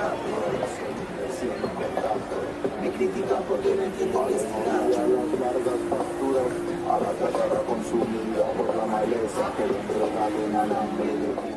Me critican porque no entienden que es las largas pasturas, a la tierra consumida por la maleza que dentro da un alambre de